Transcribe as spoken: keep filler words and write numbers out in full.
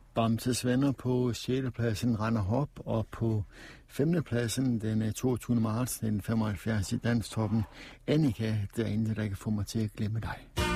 Bamses Venner på sjette pladsen Render Hop, og på femte pladsen den toogtyvende marts nitten femoghalvfjerds i Danstoppen Annika, der er intet, der kan få mig til at glemme dig.